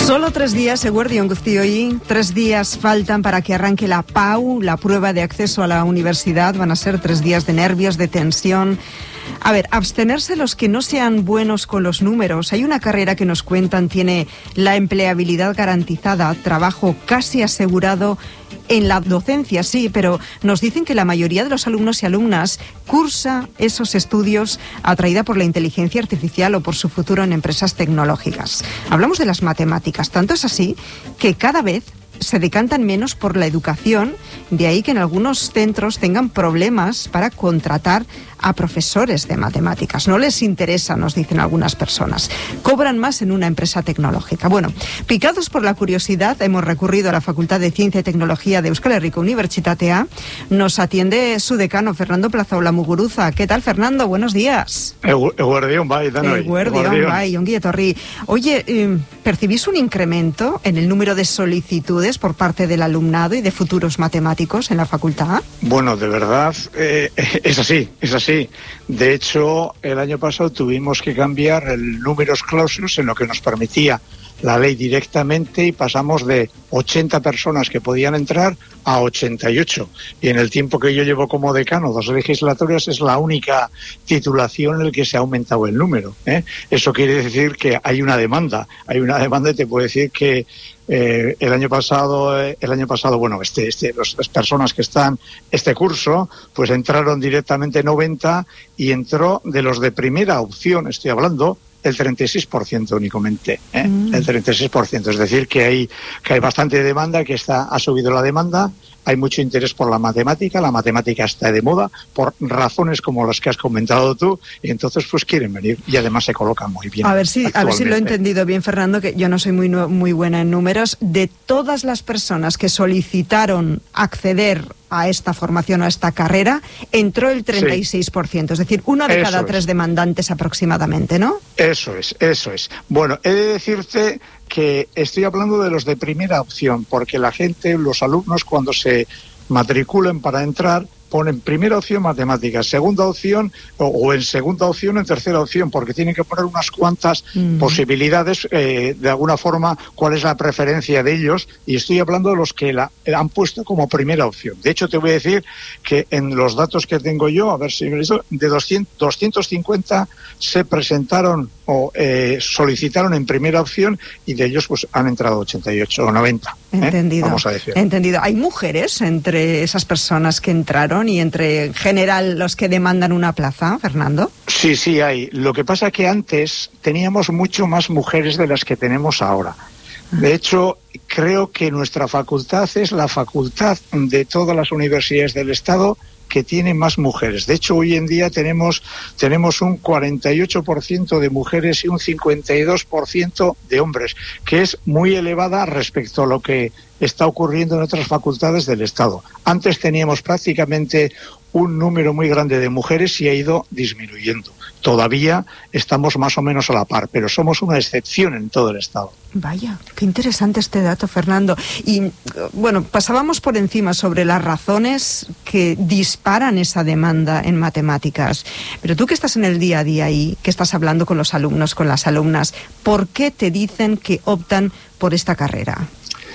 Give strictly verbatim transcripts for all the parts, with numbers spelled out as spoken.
Solo tres días, eguerdion guztioi, tres días faltan para que arranque la P A U, la prueba de acceso a la universidad. Van a ser tres días de nervios, de tensión. A ver, abstenerse los que no sean buenos con los números. Hay una carrera que nos cuentan tiene la empleabilidad garantizada, trabajo casi asegurado en la docencia, sí, pero nos dicen que la mayoría de los alumnos y alumnas cursa esos estudios atraída por la inteligencia artificial o por su futuro en empresas tecnológicas. Hablamos de las matemáticas, tanto es así que cada vez se decantan menos por la educación, de ahí que en algunos centros tengan problemas para contratar a profesores de matemáticas. No les interesa, nos dicen algunas personas. Cobran más en una empresa tecnológica. Bueno, picados por la curiosidad, hemos recurrido a la Facultad de Ciencia y Tecnología de Euskal Herriko Unibertsitatea. Nos atiende su decano, Fernando Plazaola Muguruza. ¿Qué tal, Fernando? Buenos días. Eguerdion, bai, danoi. Eguerdion, bai, ongi etorri. Oye, eh, ¿percibís un incremento en el número de solicitudes por parte del alumnado y de futuros matemáticos en la facultad? Bueno, de verdad, eh, es así, es así. De hecho, el año pasado tuvimos que cambiar el números clausus en lo que nos permitía la ley directamente y pasamos de ochenta personas que podían entrar a ochenta y ocho. Y en el tiempo que yo llevo como decano, dos legislaturas, es la única titulación en la que se ha aumentado el número, ¿eh? Eso quiere decir que hay una demanda, hay una demanda y te puedo decir que Eh, el año pasado, eh, el año pasado, bueno, este, este, los, las personas que están este curso, pues entraron directamente noventa y entró de los de primera opción, estoy hablando, el treinta y seis por ciento únicamente, ¿eh? Mm. El treinta y seis por ciento, es decir, que hay, que hay bastante demanda, que está, ha subido la demanda. Hay mucho interés por la matemática, la matemática está de moda, por razones como las que has comentado tú, y entonces pues quieren venir y además se colocan muy bien. A ver si, a ver si lo he entendido bien, Fernando, que yo no soy muy, muy buena en números. De todas las personas que solicitaron acceder a esta formación o a esta carrera, entró el treinta y seis por ciento, sí. Es decir, uno de eso cada tres es. demandantes aproximadamente, ¿no? Eso es, eso es. Bueno, he de decirte que estoy hablando de los de primera opción, porque la gente, los alumnos, cuando se matriculen para entrar, ponen primera opción matemáticas, segunda opción o, o en segunda opción, en tercera opción, porque tienen que poner unas cuantas mm. posibilidades, eh, de alguna forma, cuál es la preferencia de ellos, y estoy hablando de los que la, la han puesto como primera opción. De hecho, te voy a decir que en los datos que tengo yo, a ver si me listo, de doscientos, doscientos cincuenta se presentaron o eh, solicitaron en primera opción y de ellos pues han entrado ochenta y ocho o noventa. ¿eh? Entendido. Vamos a decir. Entendido. ¿Hay mujeres entre esas personas que entraron y entre en general los que demandan una plaza, Fernando? Sí, sí hay. Lo que pasa es que antes teníamos mucho más mujeres de las que tenemos ahora. De hecho, creo que nuestra facultad es la facultad de todas las universidades del Estado que tiene más mujeres. De hecho, hoy en día tenemos tenemos un cuarenta y ocho por ciento de mujeres y un cincuenta y dos por ciento de hombres, que es muy elevada respecto a lo que está ocurriendo en otras facultades del Estado. Antes teníamos prácticamente un número muy grande de mujeres y ha ido disminuyendo. Todavía estamos más o menos a la par, pero somos una excepción en todo el Estado. Vaya, qué interesante este dato, Fernando. Y, bueno, pasábamos por encima sobre las razones que disparan esa demanda en matemáticas. Pero tú que estás en el día a día ahí, que estás hablando con los alumnos, con las alumnas, ¿por qué te dicen que optan por esta carrera?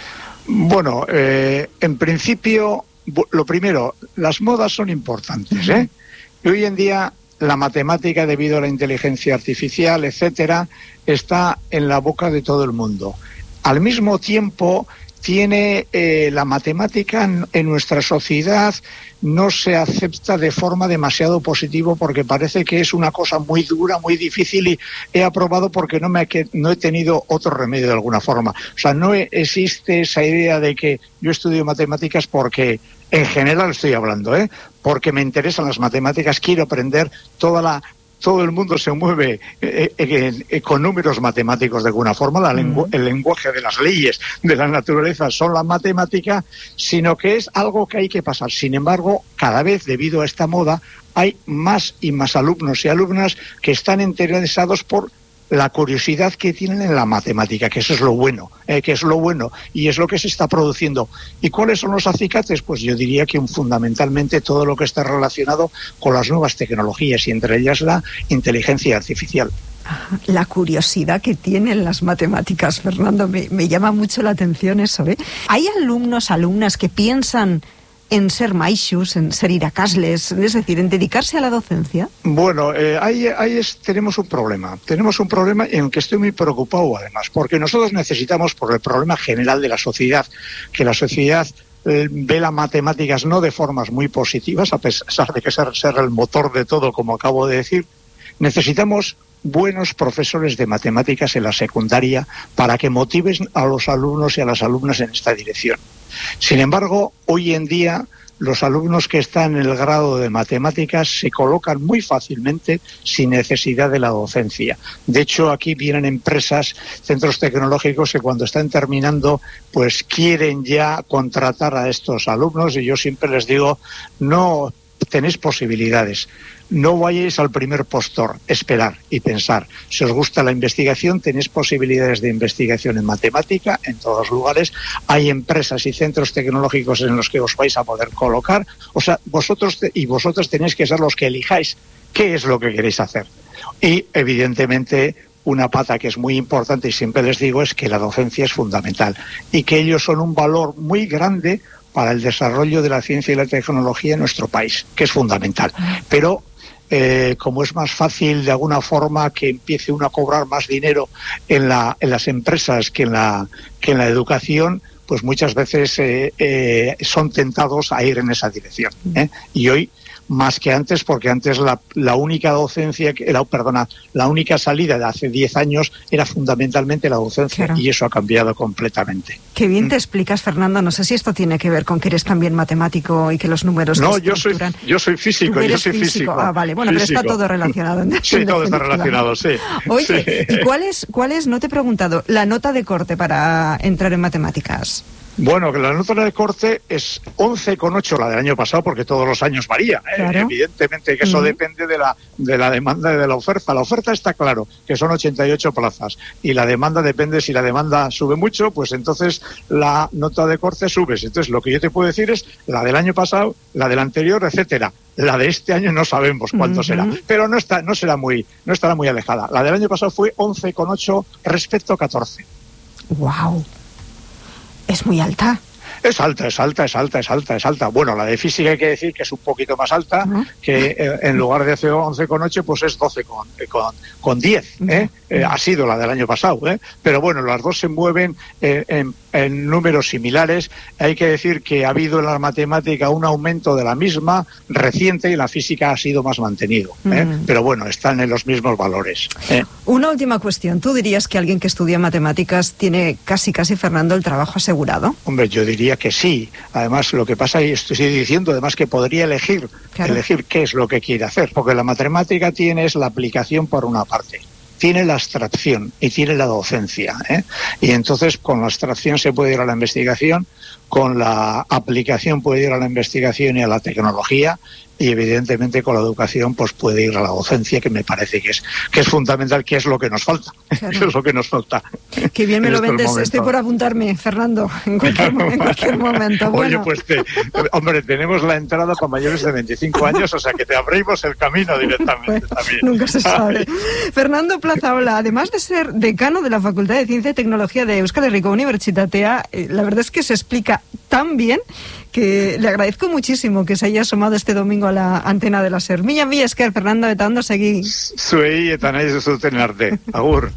Bueno, eh, en principio, lo primero, las modas son importantes, ¿eh? Y hoy en día la matemática, debido a la inteligencia artificial, etcétera, está en la boca de todo el mundo. Al mismo tiempo, tiene eh, la matemática en, en nuestra sociedad no se acepta de forma demasiado positiva porque parece que es una cosa muy dura, muy difícil y he aprobado porque no me que no he tenido otro remedio de alguna forma. O sea, no existe esa idea de que yo estudio matemáticas porque en general estoy hablando, ¿eh? Porque me interesan las matemáticas, quiero aprender toda la... Todo el mundo se mueve eh, eh, eh, con números matemáticos de alguna forma, la lengu- el lenguaje de las leyes de la naturaleza son la matemática, sino que es algo que hay que pasar. Sin embargo, cada vez debido a esta moda hay más y más alumnos y alumnas que están interesados por la curiosidad que tienen en la matemática, que eso es lo bueno, eh, que es lo bueno y es lo que se está produciendo. ¿Y cuáles son los acicates? Pues yo diría que fundamentalmente todo lo que está relacionado con las nuevas tecnologías y entre ellas la inteligencia artificial. La curiosidad que tienen las matemáticas, Fernando, me, me llama mucho la atención eso, ¿eh? ¿Hay alumnos, alumnas que piensan en ser maixos, en ser iracasles, es decir, en dedicarse a la docencia? Bueno, eh, ahí, ahí es, tenemos un problema. Tenemos un problema en el que estoy muy preocupado, además, porque nosotros necesitamos, por el problema general de la sociedad, que la sociedad eh, ve las matemáticas no de formas muy positivas, a pesar de que ser, ser el motor de todo, como acabo de decir, necesitamos buenos profesores de matemáticas en la secundaria para que motiven a los alumnos y a las alumnas en esta dirección. Sin embargo, hoy en día los alumnos que están en el grado de matemáticas se colocan muy fácilmente sin necesidad de la docencia. De hecho, aquí vienen empresas, centros tecnológicos que cuando están terminando, pues quieren ya contratar a estos alumnos, y yo siempre les digo, no tenéis posibilidades. No vayáis al primer postor, esperar y pensar. Si os gusta la investigación, tenéis posibilidades de investigación en matemática en todos los lugares. Hay empresas y centros tecnológicos en los que os vais a poder colocar. O sea, vosotros te, y vosotros tenéis que ser los que elijáis qué es lo que queréis hacer. Y, evidentemente, una pata que es muy importante y siempre les digo es que la docencia es fundamental y que ellos son un valor muy grande para el desarrollo de la ciencia y la tecnología en nuestro país, que es fundamental. Pero Eh, como es más fácil de alguna forma que empiece uno a cobrar más dinero en, la, en las empresas que en la, que en la educación, pues muchas veces eh, eh, son tentados a ir en esa dirección, ¿eh? Y hoy más que antes, porque antes la, la única docencia, la, perdona, la única salida de hace diez años era fundamentalmente la docencia, claro. Y eso ha cambiado completamente. Qué bien ¿Mm? te explicas, Fernando. No sé si esto tiene que ver con que eres también matemático y que los números no, te yo soy yo soy físico, yo soy físico. físico. Ah, vale, bueno, físico. Pero está todo relacionado. En sí, todo está relacionado, sí. Oye, sí. ¿y cuál es, cuál es, no te he preguntado, la nota de corte para entrar en matemáticas? Bueno, que la nota de corte es once coma ocho, la del año pasado, porque todos los años varía, ¿eh? Claro. Evidentemente que eso uh-huh. depende de la de la demanda y de la oferta. La oferta está claro, que son ochenta y ocho plazas, y la demanda depende. Si la demanda sube mucho, pues entonces la nota de corte sube. Entonces lo que yo te puedo decir es la del año pasado, la del anterior, etcétera. La de este año no sabemos cuánto uh-huh. será, pero no está no será muy no estará muy alejada. La del año pasado fue once coma ocho respecto a catorce. Wow. Es muy alta. Es alta, es alta, es alta, es alta, es alta. Bueno, la de física hay que decir que es un poquito más alta, uh-huh. que eh, en lugar de once coma ocho, pues es doce coma diez. ¿eh? Uh-huh. Eh, ha sido la del año pasado. ¿eh? Pero bueno, las dos se mueven eh, en, en números similares. Hay que decir que ha habido en la matemática un aumento de la misma reciente y en la física ha sido más mantenido. ¿eh? Uh-huh. Pero bueno, están en los mismos valores. ¿eh? Una última cuestión. ¿Tú dirías que alguien que estudia matemáticas tiene casi, casi, Fernando, el trabajo asegurado? Hombre, yo diría que sí. Además, lo que pasa, y estoy diciendo, además que podría elegir, claro. elegir qué es lo que quiere hacer, porque la matemática tiene es la aplicación por una parte, tiene la abstracción y tiene la docencia, ¿eh? Y entonces con la abstracción se puede ir a la investigación, con la aplicación puede ir a la investigación y a la tecnología, y evidentemente con la educación pues puede ir a la docencia, que me parece que es que es fundamental, que es lo que nos falta. Claro. Que es lo que nos falta. Qué bien me lo vendes. Momentos. Estoy por apuntarme, Fernando, en cualquier, en cualquier momento. Bueno. Oye, pues te, hombre, tenemos la entrada para mayores de veinticinco años, o sea que te abrimos el camino directamente. Bueno, también. Nunca se sabe. Ay. Fernando Plazaola, además de ser decano de la Facultad de Ciencia y Tecnología de Euskal Herriko Unibertsitatea, eh, la verdad es que se explica tan bien que le agradezco muchísimo que se haya asomado este domingo a la antena de la SER. Mila mila esker, Fernando, eta ondo segi. Zuei eta nahi zuten arte. Agur.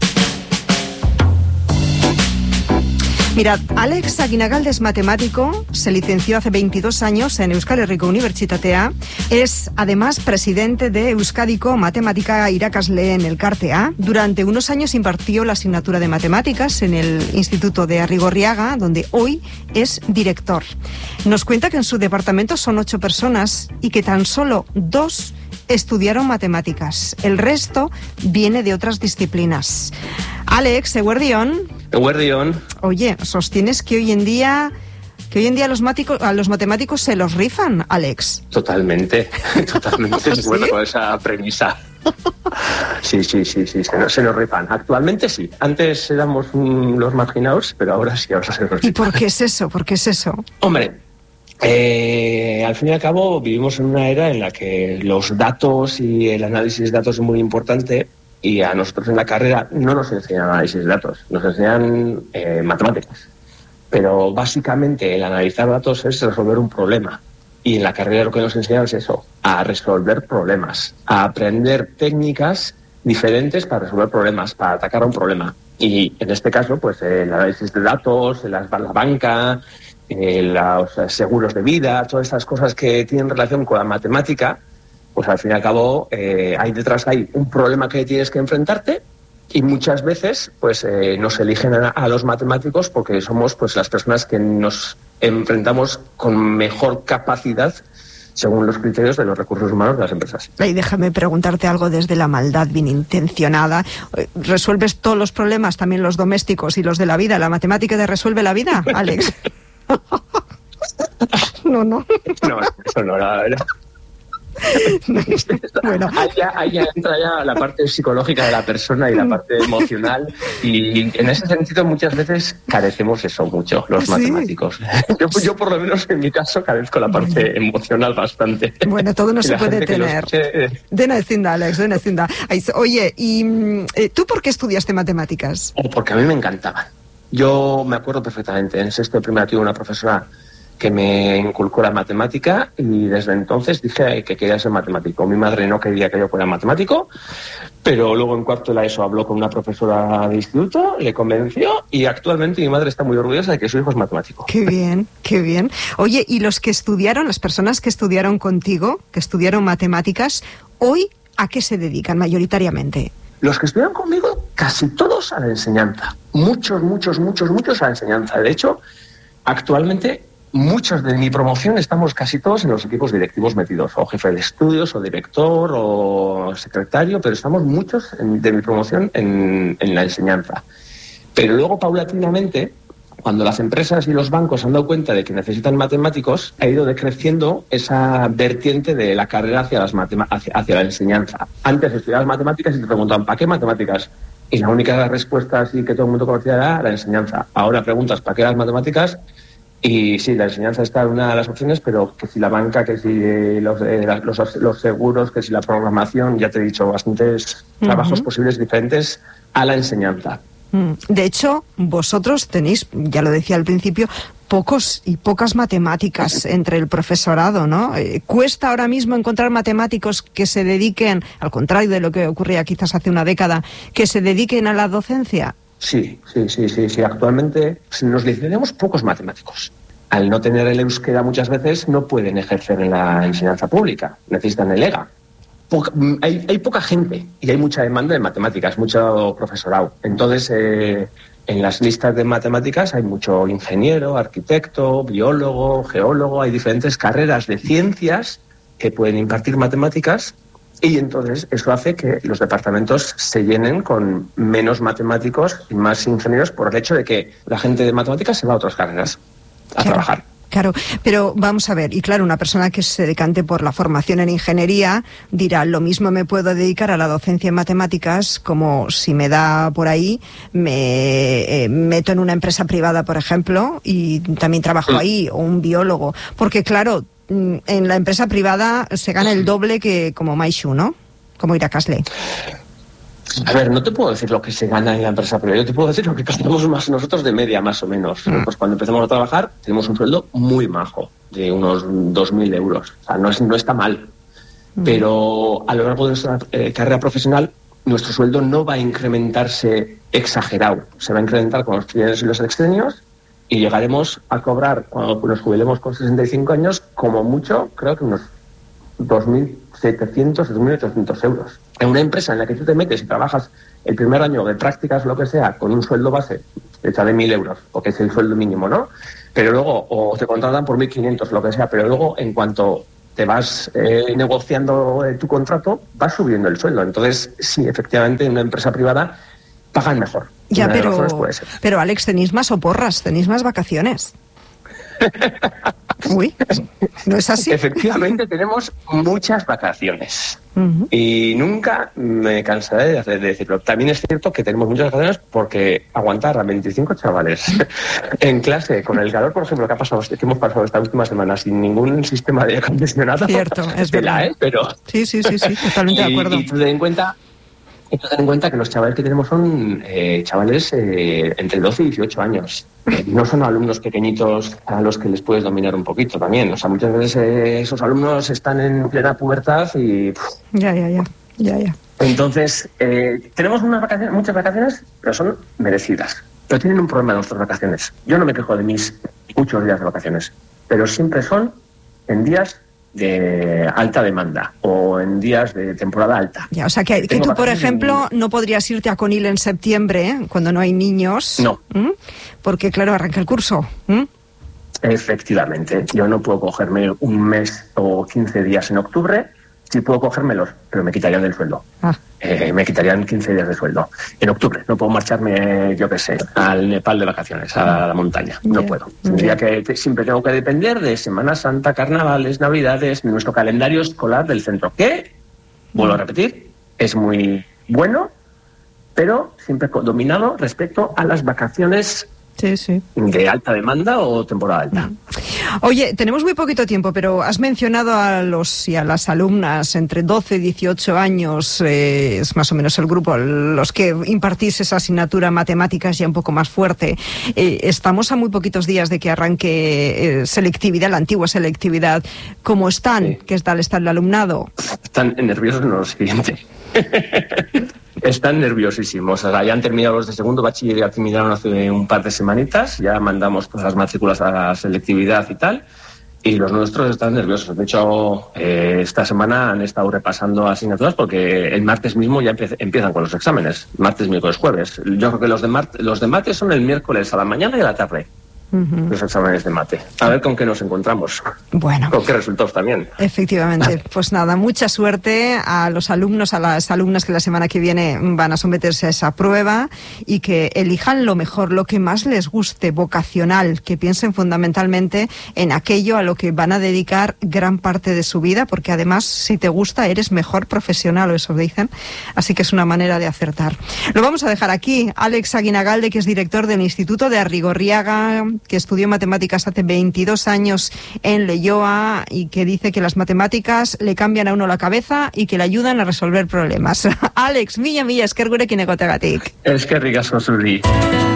Mirad, Alex Aguinagalde es matemático, se licenció hace veintidós años en Euskal Herriko Unibertsitatea, es además presidente de Euskadiko Matematika Irakasleen Elkartea. Durante unos años impartió la asignatura de matemáticas en el Instituto de Arrigorriaga, donde hoy es director. Nos cuenta que en su departamento son ocho personas y que tan solo dos estudiaron matemáticas. El resto viene de otras disciplinas. Alex, eguerdión. Eguerdión. Oye, sostienes que hoy en día que hoy en día a los, máticos, a los matemáticos se los rifan, Alex. Totalmente, totalmente. ¿Sí? Bueno, con esa premisa. Sí, sí, sí, sí, se nos, se nos rifan. Actualmente sí. Antes éramos mm, los marginados, pero ahora sí, ahora se nos rifan. ¿Y por qué es eso? ¿Por qué es eso? Hombre, Eh, al fin y al cabo vivimos en una era en la que los datos y el análisis de datos es muy importante, y a nosotros en la carrera no nos enseñan análisis de datos, nos enseñan eh, matemáticas. Pero básicamente el analizar datos es resolver un problema. Y en la carrera lo que nos enseñan es eso, a resolver problemas, a aprender técnicas diferentes para resolver problemas, para atacar a un problema. Y en este caso, pues el análisis de datos, la, la banca, eh, los seguros de vida, todas estas cosas que tienen relación con la matemática, pues al fin y al cabo eh, hay detrás hay un problema que tienes que enfrentarte. Y muchas veces pues eh, nos eligen a, a los matemáticos porque somos pues las personas que nos enfrentamos con mejor capacidad según los criterios de los recursos humanos de las empresas. Y déjame preguntarte algo desde la maldad bien intencionada. ¿Resuelves todos los problemas, también los domésticos y los de la vida? ¿La matemática te resuelve la vida, Alex? No, no. No, eso no, la verdad. Bueno, ahí ya, ahí ya entra ya la parte psicológica de la persona y la parte emocional, y en ese sentido muchas veces carecemos eso mucho los ¿Sí? matemáticos. Yo, yo por lo menos en mi caso carezco la parte emocional bastante. Bueno, todo no se puede tener. Dena ezinda, Alex, dena ezinda. Oye, ¿y tú por qué estudiaste matemáticas? Oh, porque a mí me encantaban. Yo me acuerdo perfectamente, en sexto de primaria tuve una profesora que me inculcó la matemática y desde entonces dije que quería ser matemático. Mi madre no quería que yo fuera matemático, pero luego en cuarto de la ESO habló con una profesora de instituto, le convenció y actualmente mi madre está muy orgullosa de que su hijo es matemático. Qué bien, qué bien. Oye, ¿y los que estudiaron, las personas que estudiaron contigo, que estudiaron matemáticas, hoy a qué se dedican mayoritariamente? Los que estudiaron conmigo, casi todos a la enseñanza. Muchos, muchos, muchos, muchos a la enseñanza. De hecho, actualmente muchos de mi promoción estamos casi todos en los equipos directivos metidos, o jefe de estudios, o director, o secretario, pero estamos muchos en, de mi promoción en, en la enseñanza. Pero luego, paulatinamente, cuando las empresas y los bancos han dado cuenta de que necesitan matemáticos, ha ido decreciendo esa vertiente de la carrera hacia, las matema- hacia, hacia la enseñanza. Antes estudiabas matemáticas y te preguntaban, ¿para qué matemáticas? Y la única respuesta así que todo el mundo conocía era la enseñanza. Ahora preguntas, ¿para qué las matemáticas? Y sí, la enseñanza está en una de las opciones, pero que si la banca, que si los, eh, los, los seguros, que si la programación, ya te he dicho, bastantes uh-huh. trabajos posibles diferentes a la enseñanza. De hecho, vosotros tenéis, ya lo decía al principio, pocos y pocas matemáticas entre el profesorado, ¿no? Eh, ¿Cuesta ahora mismo encontrar matemáticos que se dediquen, al contrario de lo que ocurría quizás hace una década, que se dediquen a la docencia? Sí, sí, sí, sí, sí. Actualmente nos licenciamos pocos matemáticos. Al no tener el euskera muchas veces no pueden ejercer en la enseñanza pública, necesitan el EGA. Poca, hay, hay poca gente y hay mucha demanda de matemáticas, mucho profesorado. Entonces, eh, en las listas de matemáticas hay mucho ingeniero, arquitecto, biólogo, geólogo, hay diferentes carreras de ciencias que pueden impartir matemáticas. Y entonces eso hace que los departamentos se llenen con menos matemáticos y más ingenieros por el hecho de que la gente de matemáticas se va a otras carreras a claro, trabajar. Claro, pero vamos a ver, y claro, una persona que se decante por la formación en ingeniería dirá, lo mismo me puedo dedicar a la docencia en matemáticas como si me da por ahí, me eh, meto en una empresa privada, por ejemplo, y también trabajo mm. ahí, o un biólogo, porque claro, en la empresa privada se gana el doble que como Maishu, ¿no? Como Irakasle. A ver, no te puedo decir lo que se gana en la empresa privada, yo te puedo decir lo que ganamos más nosotros de media, más o menos. Mm. Pues cuando empezamos a trabajar tenemos un sueldo muy majo, de unos dos mil euros. O sea, no, es, no está mal. Mm. Pero a lo largo de nuestra eh, carrera profesional, nuestro sueldo no va a incrementarse exagerado. Se va a incrementar con los trienios y los sexenios, y llegaremos a cobrar, cuando nos jubilemos con sesenta y cinco años, como mucho, creo que unos dos mil setecientos, dos mil ochocientos euros. En una empresa en la que tú te metes y trabajas el primer año de prácticas, lo que sea, con un sueldo base hecha de mil euros, porque es el sueldo mínimo, ¿no? Pero luego, o te contratan por mil quinientos, lo que sea, pero luego, en cuanto te vas eh, negociando eh, tu contrato, vas subiendo el sueldo. Entonces, sí, efectivamente, en una empresa privada pagan mejor. Ya, pero, pero Alex, tenéis más oporras, tenéis más vacaciones. Uy, ¿no es así? Efectivamente, tenemos muchas vacaciones. Uh-huh. Y nunca me cansaré de decirlo. También es cierto que tenemos muchas vacaciones porque aguantar a veinticinco chavales en clase, con el calor, por ejemplo, que ha pasado, que hemos pasado esta última semana sin ningún sistema de acondicionado. Cierto, es verdad. La, ¿eh? Pero... Sí, sí, sí, sí, totalmente y, de acuerdo. Y tú ten en cuenta... Hay que tener en cuenta que los chavales que tenemos son eh, chavales eh, entre doce y dieciocho años. Eh, no son alumnos pequeñitos a los que les puedes dominar un poquito también. O sea, muchas veces eh, esos alumnos están en plena pubertad y... Pff. Ya, ya, ya. ya, ya. Entonces, eh, tenemos unas vacaciones, muchas vacaciones, pero son merecidas. Pero tienen un problema nuestras vacaciones. Yo no me quejo de mis muchos días de vacaciones, pero siempre son en días de alta demanda o en días de temporada alta. Ya, o sea, que, que tú, por ejemplo, en... no podrías irte a Conil en septiembre, ¿eh? Cuando no hay niños. No. ¿Mm? Porque, claro, arranca el curso. ¿Mm? Efectivamente. Yo no puedo cogerme un mes o quince días en octubre. Sí puedo cogérmelos, pero me quitarían del sueldo. Ah. Eh, me quitarían quince días de sueldo. En octubre no puedo marcharme, yo qué sé, al Nepal de vacaciones, a la montaña. No yeah. puedo. Tendría yeah. que, siempre tengo que depender de Semana Santa, carnavales, navidades, de nuestro calendario escolar del centro. Que, vuelvo a repetir, es muy bueno, pero siempre dominado respecto a las vacaciones sí, sí. de alta demanda o temporada alta. Oye, tenemos muy poquito tiempo, pero has mencionado a los y a las alumnas entre doce y dieciocho años, eh, es más o menos el grupo, los que impartís esa asignatura matemáticas ya un poco más fuerte. Eh, estamos a muy poquitos días de que arranque eh, selectividad, la antigua selectividad. ¿Cómo están? Sí. ¿Qué tal está el alumnado? Están nerviosos en lo siguiente. Están nerviosísimos. O sea, ya han terminado los de segundo bachiller, ya terminaron hace un par de semanitas, ya mandamos pues, las matrículas a la selectividad y tal, y los nuestros están nerviosos. De hecho, eh, esta semana han estado repasando asignaturas porque el martes mismo ya empie- empiezan con los exámenes, martes, miércoles, jueves. Yo creo que los de, mar- los de mate son el miércoles a la mañana y a la tarde. Uh-huh. Los exámenes de mate. A ver con qué nos encontramos. Bueno. Con qué resultados también. Efectivamente. Pues nada, mucha suerte a los alumnos, a las alumnas que la semana que viene van a someterse a esa prueba y que elijan lo mejor, lo que más les guste, vocacional, que piensen fundamentalmente en aquello a lo que van a dedicar gran parte de su vida, porque además, si te gusta, eres mejor profesional, o eso dicen. Así que es una manera de acertar. Lo vamos a dejar aquí. Alex Aguinagalde, que es director del Instituto de Arrigorriaga, que estudió matemáticas hace veintidós años en Leioa y que dice que las matemáticas le cambian a uno la cabeza y que le ayudan a resolver problemas. Alex, mila mila eskergurekin egoteagatik. Eskerrik asko zuri.